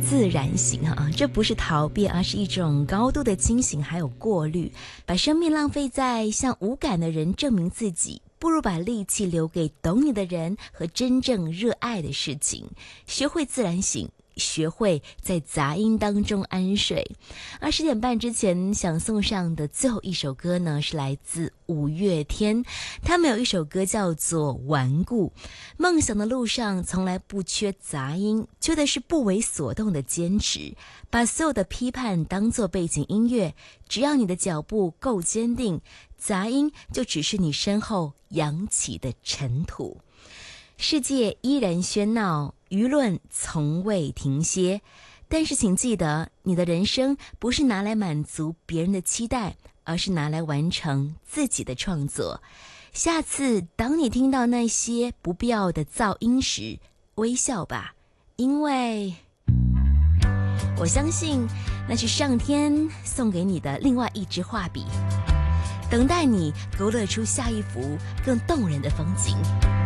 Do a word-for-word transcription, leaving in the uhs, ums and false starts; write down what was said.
自然醒啊，这不是逃避，而是一种高度的清醒还有过滤。把生命浪费在向无感的人证明自己，不如把力气留给懂你的人和真正热爱的事情。学会自然醒，学会在杂音当中安睡。而十点半之前想送上的最后一首歌呢，是来自五月天，他们有一首歌叫做《顽固》。梦想的路上从来不缺杂音，缺的是不为所动的坚持。把所有的批判当作背景音乐，只要你的脚步够坚定，杂音就只是你身后扬起的尘土。世界依然喧闹，舆论从未停歇，但是请记得，你的人生不是拿来满足别人的期待，而是拿来完成自己的创作。下次当你听到那些不必要的噪音时，微笑吧，因为我相信那是上天送给你的另外一支画笔，等待你勾勒出下一幅更动人的风景。